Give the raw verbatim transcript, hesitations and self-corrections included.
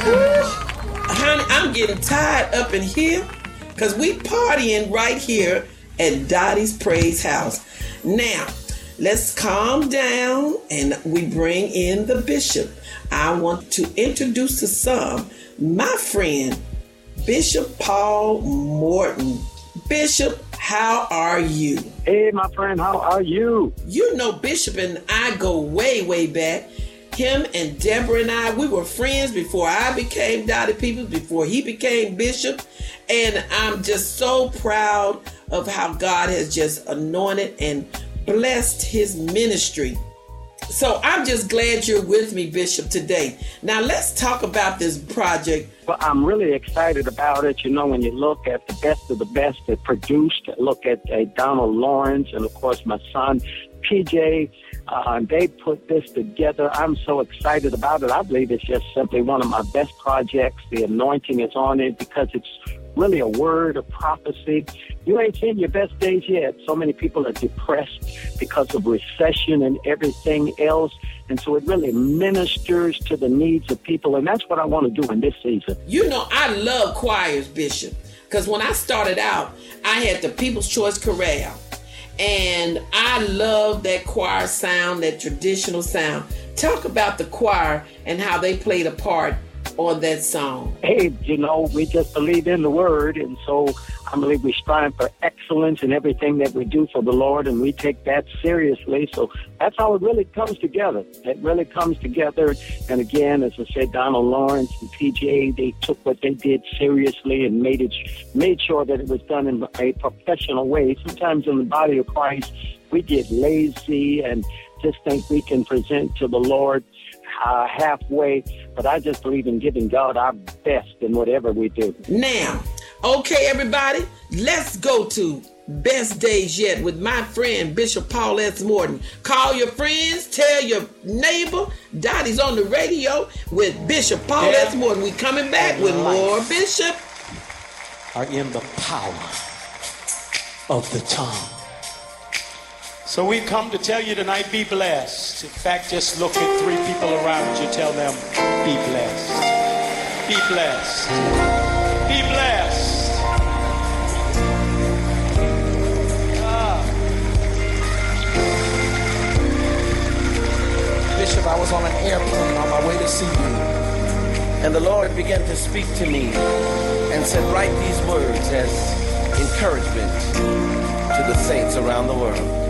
Honey, I'm getting tired up in here because we partying right here at Dottie's Praise House. Now, let's calm down and we bring in the bishop. I want to introduce to some my friend, Bishop Paul Morton. Bishop, how are you? Hey, my friend, how are you? You know, Bishop and I go way, way back. Him and Deborah and I, we were friends before I became Dottie Peoples, before he became Bishop. And I'm just so proud of how God has just anointed and blessed his ministry. So I'm just glad you're with me, Bishop, today. Now let's talk about this project. Well, I'm really excited about it. You know, when you look at the best of the best that produced, look at uh, Donald Lawrence and, of course, my son, P J, uh, they put this together. I'm so excited about it. I believe it's just simply one of my best projects. The anointing is on it because it's really a word of prophecy. You ain't seen your best days yet. So many people are depressed because of recession and everything else. And so it really ministers to the needs of people. And that's what I want to do in this season. You know, I love choirs, Bishop, because when I started out, I had the People's Choice Chorale. And I love that choir sound, that traditional sound. Talk about the choir and how they played a part on that song. Hey, you know, we just believe in the word, and so I believe we strive for excellence in everything that we do for the Lord, and we take that seriously. So that's how it really comes together. It really comes together. And again, as I said, Donald Lawrence and P J, they took what they did seriously and made it, made sure that it was done in a professional way. Sometimes in the body of Christ, we get lazy and just think we can present to the Lord Uh, halfway, but I just believe in giving God our best in whatever we do. Now, okay, everybody, let's go to Best Days Yet with my friend, Bishop Paul S. Morton. Call your friends, tell your neighbor, Dottie's on the radio with Bishop Paul yeah. S. Morton. We coming back and with more Bishop. Are in the power of the tongue. So we come to tell you tonight, be blessed. In fact, just look at three people around you, tell them, be blessed. Be blessed. Be blessed. Ah. Bishop, I was on an airplane on my way to see you, and the Lord began to speak to me and said, write these words as encouragement to the saints around the world.